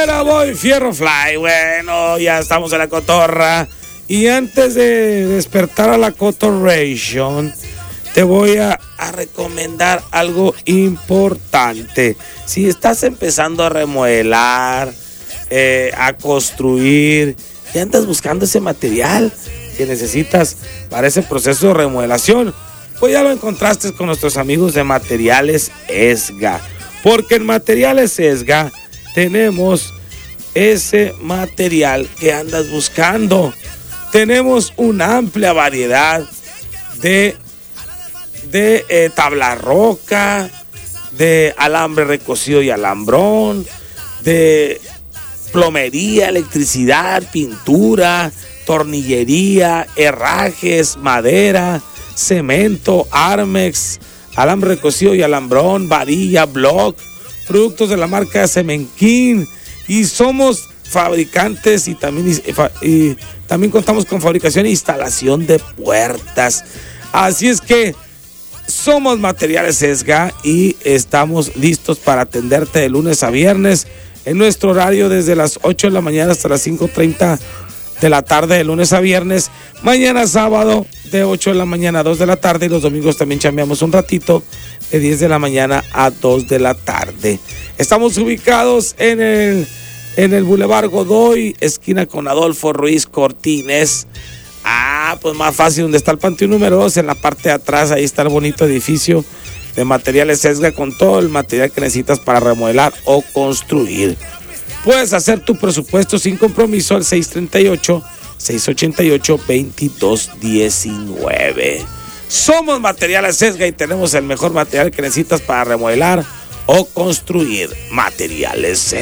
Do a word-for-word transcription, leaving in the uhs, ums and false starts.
Era Boy Fierro Fly. Bueno, ya estamos en la cotorra. Y antes de despertar a la cotorration, te voy a, a recomendar algo importante. Si estás empezando a remodelar, eh, a construir, y andas buscando ese material que necesitas para ese proceso de remodelación, pues ya lo encontraste con nuestros amigos de Materiales Esga. Porque en Materiales Esga tenemos ese material que andas buscando. Tenemos una amplia variedad de, de eh, tabla roca, de alambre recocido y alambrón, de plomería, electricidad, pintura, tornillería, herrajes, madera, cemento, armex, alambre recocido y alambrón, varilla, block, productos de la marca Cemenquín. Y somos fabricantes y también, y, y también contamos con fabricación e instalación de puertas. Así es que somos Materiales Esga y estamos listos para atenderte de lunes a viernes en nuestro horario desde las ocho de la mañana hasta las cinco treinta de la tarde de lunes a viernes. Mañana sábado de ocho de la mañana a dos de la tarde, y los domingos también chambeamos un ratito de diez de la mañana a dos de la tarde. Estamos ubicados en el en el Boulevard Godoy, esquina con Adolfo Ruiz Cortines. Ah, pues más fácil, donde está el Panteón número dos, en la parte de atrás, ahí está el bonito edificio de Materiales Esga con todo el material que necesitas para remodelar o construir. Puedes hacer tu presupuesto sin compromiso al seis treinta y ocho, seis ochenta y ocho, veintidós diecinueve. Somos Materiales Esga y tenemos el mejor material que necesitas para remodelar o construir. Materiales Esga.